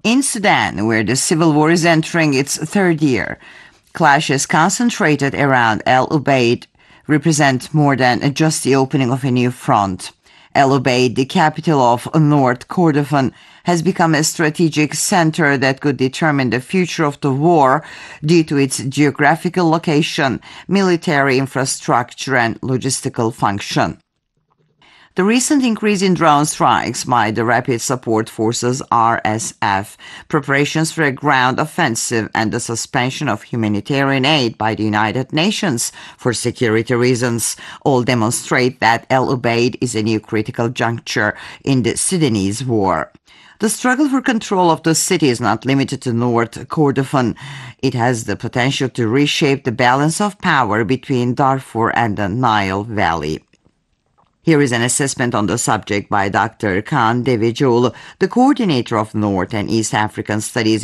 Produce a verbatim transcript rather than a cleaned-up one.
In Sudan, where the civil war is entering its third year, clashes concentrated around El Ubaid represent more than just the opening of a new front. El Ubaid, the capital of North Kordofan, has become a strategic center that could determine the future of the war due to its geographical location, military infrastructure, and logistical function. The recent increase in drone strikes by the Rapid Support Forces R S F, preparations for a ground offensive, and the suspension of humanitarian aid by the United Nations for security reasons all demonstrate that El Ubaid is a new critical juncture in the Sudanese war. The struggle for control of the city is not limited to North Kordofan. It has the potential to reshape the balance of power between Darfur and the Nile Valley. Here is an assessment on the subject by Doctor Kaan Devecioğlu, the coordinator of North and East African Studies